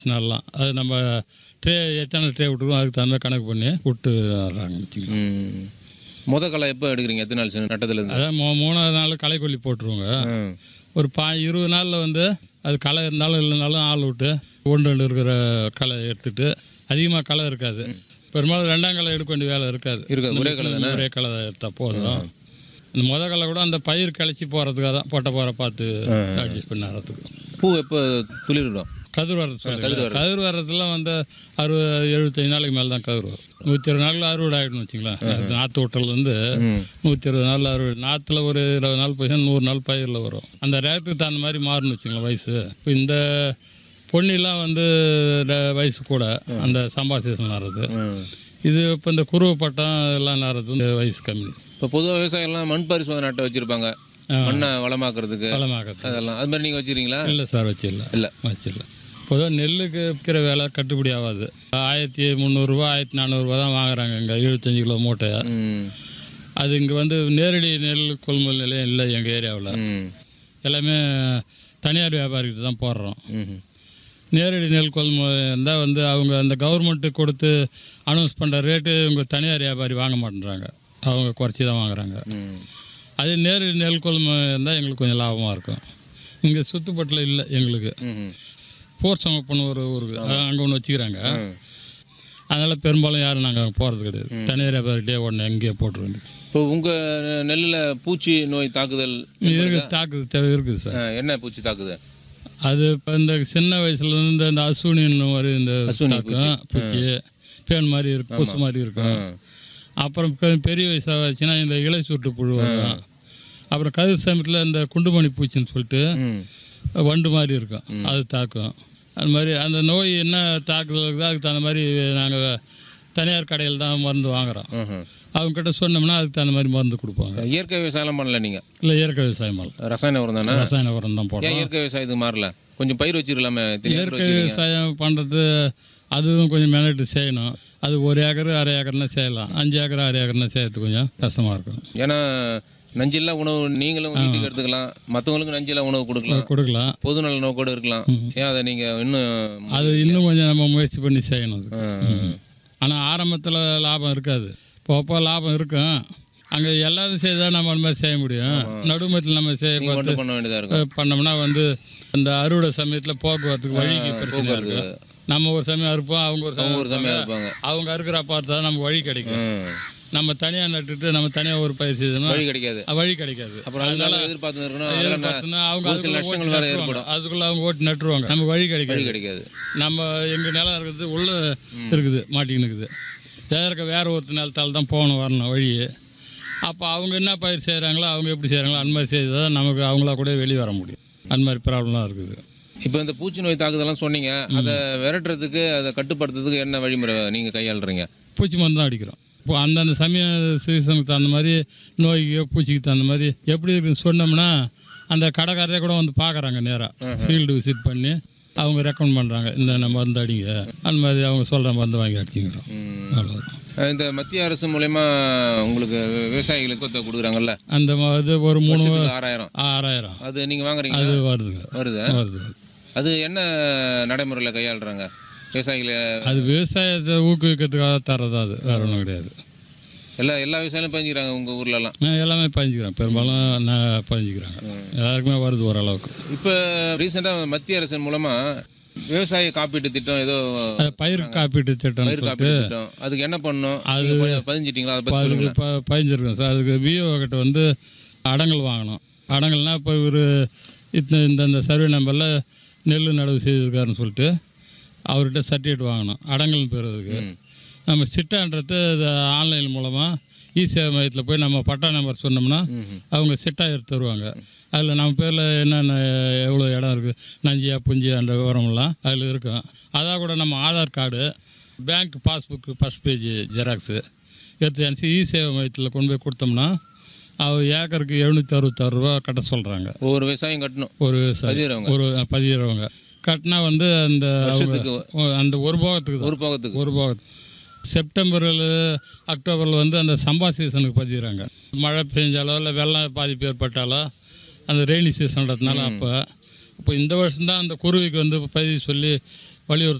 நடலாம். அது நம்ம ட்ரே எத்தனை ட்ரே விட்டுருக்கோம் அதுக்கு தகுந்த கணக்கு பண்ணி விட்டு நடுறாங்க வச்சுக்கலாம். களை எப்போ எடுக்கிறீங்க? எத்தனை நாள் நட்டதுலேருந்து? அதான் 3வது நாள் களை கொல்லி போட்டுருவோங்க. ஒரு 20 நாளில் வந்து அது களை இருந்தாலும் இல்லைனாலும் ஆள் விட்டு 1-2 இருக்கிற களை எடுத்துகிட்டு அதிகமாக களை இருக்காது. பெரும்பாலும் 2ஆம் களை எடுக்க வேண்டிய வேலை இருக்காது. ஒரே களை எடுத்தால் போதும். இந்த களை கூட அந்த பயிர் கிளச்சி போகிறதுக்காக தான் போகிற பார்த்து அட்ஜஸ்ட் பண்ண வரத்துக்கு. பூ எப்போ துளிரிடும்? கதிர் வரத்துல வந்து 60-75 நாளைக்கு மேலே தான் கதிர் வரும். 120 நாளில் அறுவடை ஆகிடும்னு வச்சுங்களேன். நாற்று விட்டலேருந்து 120 நாளில் அறுவடை. நாற்றுல ஒரு 20 நாள் போய் 100 நாள் பயிரில் வரும். அந்த ரேட்டுக்கு தகுந்த மாதிரி மாறுன்னு வச்சுங்களேன் வயசு. இப்போ இந்த பொன்னிலாம் வந்து வயசு கூட அந்த சம்பா சீசன் நடுறது. இது இப்போ இந்த குருவை பட்டம் எல்லாம் நடுறது வந்து வயசு கம்மி. இப்போ பொதுவாக விவசாயம்லாம் மண் பரிசோதனை நட்டை வச்சுருப்பாங்க, மண்ணை வளமாக்குறதுக்கு. அதெல்லாம் அது மாதிரி நீங்கள் வச்சுருக்கீங்களா? இல்லை சார், வச்சிடல. பொதுவாக நெல்லுக்கு விற்கிற வேலை கட்டுப்படி ஆகாது. 1300 ரூபா 1400 தான் வாங்குறாங்க இங்கே 75 கிலோ மூட்டையை. அது இங்கே வந்து நேரடி நெல் கொள்முதல் நிலையம் இல்லை எங்கள் ஏரியாவில். எல்லாமே தனியார் வியாபாரிகிட்ட தான் போடுறோம். நேரடி நெல் கொள்முதல் இருந்தால் வந்து அவங்க அந்த கவர்மெண்ட்டுக்கு கொடுத்து அனௌன்ஸ் பண்ணுற ரேட்டு இவங்க தனியார் வியாபாரி வாங்க மாட்டேன்றாங்க. அவங்க குறைச்சி தான் வாங்குறாங்க. அது நேரடி நெல் கொள்முதல் இருந்தால் எங்களுக்கு கொஞ்சம் லாபமாக இருக்கும். இங்கே சுத்துப்பட்டில் இல்லை எங்களுக்கு. போர்சமப்பன்னு ஒரு ஊருக்கு அங்கே ஒன்று வச்சுக்கிறாங்க. அதனால் பெரும்பாலும் யாரும் நாங்கள் அங்கே போகிறது கிடையாது. தனியார் வியாபாரிகிட்டே உடனே எங்கேயே போட்டுருவோம். இப்போ உங்கள் நெல்லில் பூச்சி நோய் தாக்குதல் இருக்குது சார். என்ன பூச்சி தாக்குது? அது இப்போ இந்த சின்ன வயசுலேருந்து இந்த அசுனின்னு மாதிரி இந்த பூச்சி பேன் மாதிரி இருக்கும், பூசு மாதிரி இருக்கும். அப்புறம் பெரிய வயசாக ஆச்சுன்னா இந்த இலை சுட்டு புழு வரும். அப்புறம் கதிர் சமயத்தில் இந்த குண்டுமணி பூச்சின்னு சொல்லிட்டு வண்டு மாதிரி இருக்கும், அது தாக்கும். அது மாதிரி அந்த நோய் என்ன தாக்குதலுக்கு அதுக்கு தகுந்த மாதிரி நாங்கள் தனியார் கடையில் தான் மருந்து வாங்குகிறோம். அவங்ககிட்ட சொன்னோம்னா அதுக்கு தகுந்த மாதிரி மருந்து கொடுப்பாங்க. இயற்கை விவசாயம் பண்ணல நீங்கள்? இல்லை, இயற்கை விவசாயம் பண்ணல. ரசாயன உரம் தானே? ரசாயன உரம் தான் போடுறோம். இயற்கை விவசாயத்துக்கு மாறல, கொஞ்சம் பயிர் வச்சிருக்கலாமே. இயற்கை விவசாயம் பண்ணுறது அதுவும் கொஞ்சம் மெனட்டு செய்யணும். அது 1 ஏக்கர் 1/2 ஏக்கர்னா செய்யலாம். 5 ஏக்கர் 6 ஏக்கர்னா செய்யறதுக்கு கொஞ்சம் கஷ்டமாக இருக்கும். ஏன்னா நஞ்சில்லா உணவு நீங்களும் வீட்டுக்கு எடுத்துக்கலாம், மற்றவங்களுக்கு நஞ்சில்லா உணவு கொடுக்கலாம், பொது நல நோக்கோடு இருக்கலாம். ஏன் அதை நீங்கள் இன்னும் கொஞ்சம் நம்ம முயற்சி பண்ணி செய்யணும். ஆனால் ஆரம்பத்தில் லாபம் இருக்காது, போப்போ லாபம் இருக்கும். அங்கே எல்லாரும் செய்தால் நம்ம அந்த மாதிரி செய்ய முடியும். நடுமத்தில் நம்ம பண்ண வேண்டியதாக இருக்கும். பண்ணோம்னா வந்து அந்த அறுவடை சமயத்தில் போக்குவரத்துக்கு வழிக்கு பிரச்சனை இருக்குது. நம்ம ஒரு சமயம் அறுப்போம், அவங்க ஒரு சமயம் அறுப்பாங்க. அவங்க அறுக்கிற பார்த்தா நமக்கு வழி கிடைக்கும். நம்ம தனியாக நட்டுட்டு நம்ம தனியாக ஒரு பயிர் செய்தோம்னா வழி கிடைக்காது. அப்புறம் அதனால அதுக்குள்ள அவங்க ஓட்டி நட்டுருவாங்க, நமக்கு வழி கிடைக்காது. நம்ம எங்கள் நிலம் இருக்கிறது உள்ளே இருக்குது, மாட்டின்னு இருக்குது. வேற ஒருத்தர் நிலத்தால் தான் போகணும் வரணும் வழி. அப்போ அவங்க என்ன பயிர் செய்கிறாங்களோ அவங்க எப்படி செய்கிறாங்களோ அந்த மாதிரி செய்தால் தான் நமக்கு அவங்களா கூட வெளியே வர முடியும். அந்த மாதிரி ப்ராப்ளம்லாம் இருக்குது. இப்போ இந்த பூச்சி நோய் தாக்குதெல்லாம் சொன்னீங்க, அதை விரட்டுறதுக்கு அதை கட்டுப்படுத்துறதுக்கு என்ன வழிமுறை நீங்கள் கையாளுறீங்க? பூச்சி மருந்து தான் அடிக்கிறோம். இப்போ அந்தந்த சமய சீசனுக்கு தகுந்த மாதிரி நோய்க்கு பூச்சிக்கு தகுந்த மாதிரி எப்படி இருக்குன்னு சொன்னோம்னா அந்த கடைக்காரரே கூட வந்து பார்க்குறாங்க, நேராக ஃபீல்டு விசிட் பண்ணி அவங்க ரெக்கமெண்ட் பண்ணுறாங்க, இந்த மருந்து அடிங்க, அந்த மாதிரி அவங்க சொல்கிற மருந்து வாங்கி அடிச்சுக்கிறோம். அவ்வளோதான். இந்த மத்திய அரசு மூலயமா உங்களுக்கு விவசாயிகளுக்கு கொடுக்குறாங்கல்ல, அந்த இது ஒரு 6000 அது நீங்கள் வாங்குறீங்க? அது வருது. அது என்ன நடைமுறையில் கையாளுறாங்க விவசாயிகளை? அது விவசாயத்தை ஊக்குவிக்கிறதுக்காக தரதா, அது வேற ஒன்றும் கிடையாது. எல்லா விவசாயிகளும் பதிஞ்சுக்கிறாங்க உங்கள் ஊர்லலாம்? எல்லாமே பதிஞ்சுக்கிறேன், பெரும்பாலும் நான் பதிஞ்சுக்கிறாங்க. எல்லாருக்குமே வருது ஓரளவுக்கு. இப்போ ரீசெண்டாக மத்திய அரசின் மூலமாக விவசாய காப்பீட்டு திட்டம் ஏதோ பயிர் காப்பீட்டு திட்டம், அதுக்கு என்ன பண்ணணும்? அது பதிஞ்சிட்டிங்களா? அதை பற்றி சொல்லுங்கள். பதிஞ்சிருக்கேன் சார். அதுக்கு விஓ கிட்ட வந்து அடங்கல் வாங்கணும். அடங்கல்னால் இப்போ ஒரு இந்த சர்வே நம்பரில் நெல் நடவு செய்திருக்காருன்னு சொல்லிட்டு அவர்கிட்ட சர்டிஃபிகேட் வாங்கணும் அடங்கல்னு பெறுறதுக்கு. நம்ம சிட்டான்றது ஆன்லைன் மூலமாக இ-சேவை மையத்தில் போய் நம்ம பட்டா நம்பர் சொன்னோம்னா அவங்க சிட்டா எடுத்து தருவாங்க. அதில் நம்ம பேரில் என்னென்ன எவ்வளோ இடம் இருக்குது, நஞ்சியா புஞ்சியா என்ற விவரமெல்லாம் அதில் இருக்கும். அதாக கூட நம்ம Aadhaar card, bank passbook first page xerox எடுத்து அனுப்பிச்சு இ-சேவை மையத்தில் கொண்டு போய் கொடுத்தோம்னா அவர் ஏக்கருக்கு 766 ரூபா கட்ட சொல்கிறாங்க. ஒரு விவசாயம் கட்டணும். ஒரு பதிகிறவங்க கட்டினா வந்து அந்த ஒரு போகத்துக்கு செப்டம்பரில் அக்டோபரில் வந்து அந்த சம்பா சீசனுக்கு பதிகிறாங்க. மழை பெஞ்சாலோ இல்லை வெள்ளம் பாதிப்பு ஏற்பட்டாலோ அந்த ரெய்னி சீசன்றதுனால அப்போ இந்த வருஷம்தான் அந்த குருவிக்கு வந்து பதிவு சொல்லி வலியுறுத்துறாங்க.